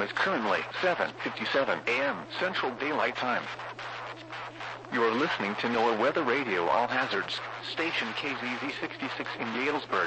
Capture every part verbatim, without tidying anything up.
It's currently seven fifty-seven a m Central Daylight Time. You're listening to NOAA Weather Radio All Hazards, station K Z Z sixty-six in Galesburg.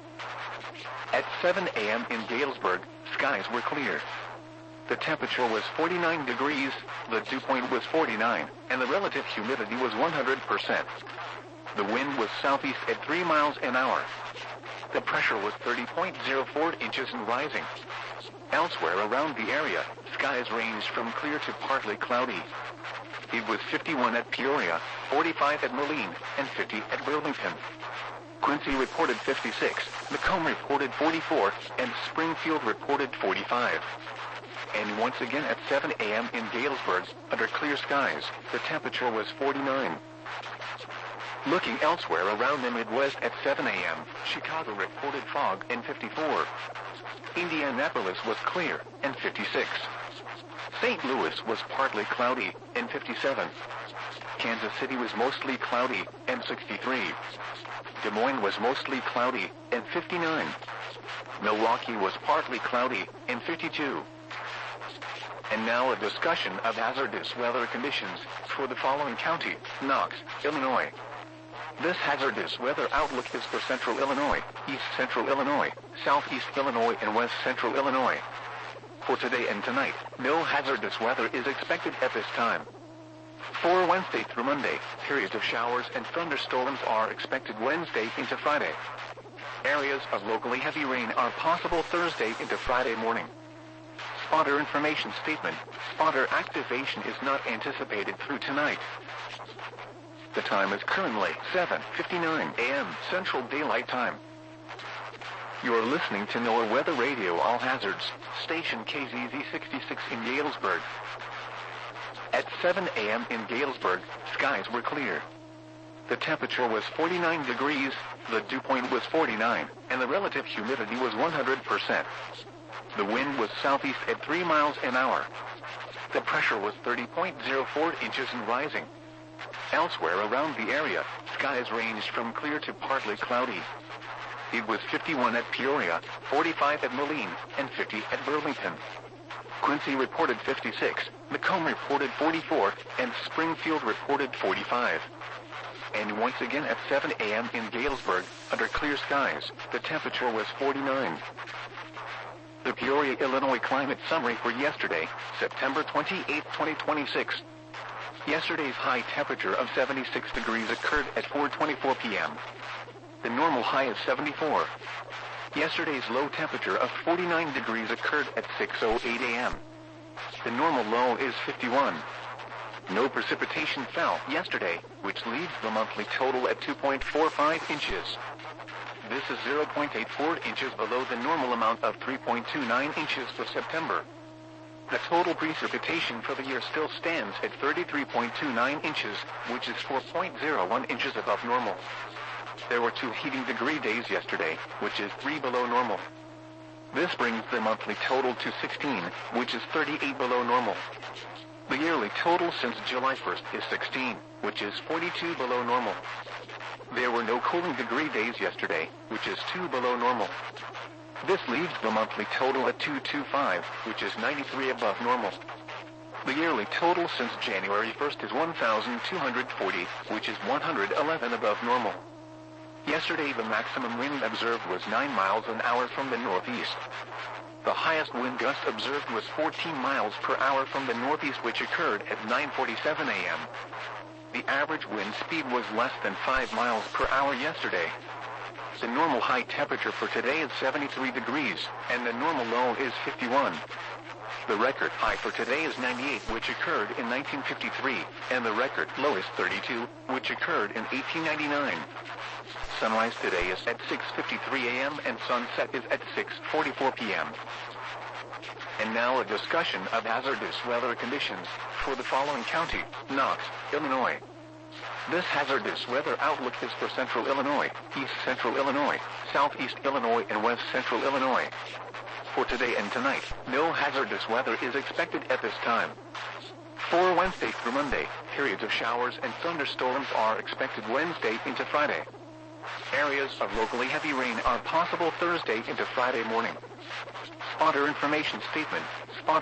At seven a m in Galesburg, skies were clear. The temperature was forty-nine degrees, the dew point was forty-nine, and the relative humidity was one hundred percent. The wind was southeast at three miles an hour. The pressure was thirty point zero four inches and rising. Elsewhere around the area, skies ranged from clear to partly cloudy. It was fifty-one at Peoria, forty-five at Moline, and fifty at Burlington. Quincy reported fifty-six, Macomb reported forty-four, and Springfield reported forty-five. And once again at seven a m in Galesburg, under clear skies, the temperature was forty-nine. Looking elsewhere around the Midwest at seven a m, Chicago reported fog and fifty-four. Indianapolis was clear and fifty-six. Saint Louis was partly cloudy and fifty-seven. Kansas City was mostly cloudy and sixty-three. Des Moines was mostly cloudy and fifty-nine. Milwaukee was partly cloudy and fifty-two. And now a discussion of hazardous weather conditions for the following county: Knox, Illinois. This hazardous weather outlook is for central Illinois, east central Illinois, southeast Illinois, and west central Illinois. For today and tonight, no hazardous weather is expected at this time. For Wednesday through Monday, periods of showers and thunderstorms are expected Wednesday into Friday. Areas of locally heavy rain are possible Thursday into Friday morning. Spotter information statement: spotter activation is not anticipated through tonight. The time is currently seven fifty-nine a m Central Daylight Time. You're listening to NOAA Weather Radio All Hazards, station K Z Z sixty-six in Galesburg. At seven a m in Galesburg, skies were clear. The temperature was forty-nine degrees, the dew point was forty-nine, and the relative humidity was one hundred percent. The wind was southeast at three miles an hour. The pressure was thirty point zero four inches and rising. Elsewhere around the area, skies ranged from clear to partly cloudy. It was fifty-one at Peoria, forty-five at Moline, and fifty at Burlington. Quincy reported fifty-six, Macomb reported forty-four, and Springfield reported forty-five. And once again at seven a m in Galesburg, under clear skies, the temperature was forty-nine. The Peoria, Illinois climate summary for yesterday, September twenty-eighth, twenty twenty-six. Yesterday's high temperature of seventy-six degrees occurred at four twenty-four p m The normal high is seventy-four. Yesterday's low temperature of forty-nine degrees occurred at six oh eight a m The normal low is fifty-one. No precipitation fell yesterday, which leaves the monthly total at two point four five inches. This is zero point eight four inches below the normal amount of three point two nine inches for September. The total precipitation for the year still stands at thirty-three point two nine inches, which is four point zero one inches above normal. There were two heating degree days yesterday, which is three below normal. This brings the monthly total to sixteen, which is thirty-eight below normal. The yearly total since July first is sixteen, which is forty-two below normal. There were no cooling degree days yesterday, which is two below normal. This leaves the monthly total at two hundred twenty-five, which is ninety-three above normal. The yearly total since January first is one thousand two hundred forty, which is one hundred eleven above normal. Yesterday the maximum wind observed was nine miles an hour from the northeast. The highest wind gust observed was fourteen miles per hour from the northeast, which occurred at nine forty-seven a m The average wind speed was less than five miles per hour yesterday. The normal high temperature for today is seventy-three degrees, and the normal low is fifty-one. The record high for today is ninety-eight, which occurred in nineteen fifty-three, and the record low is thirty-two, which occurred in eighteen ninety-nine. Sunrise today is at six fifty-three a m and sunset is at six forty-four p m And now a discussion of hazardous weather conditions for the following county: Knox, Illinois. This hazardous weather outlook is for central Illinois, east central Illinois, southeast Illinois, and west central Illinois. For today and tonight, no hazardous weather is expected at this time. For Wednesday through Monday, periods of showers and thunderstorms are expected Wednesday into Friday. Areas of locally heavy rain are possible Thursday into Friday morning. Spotter information statement. Spotter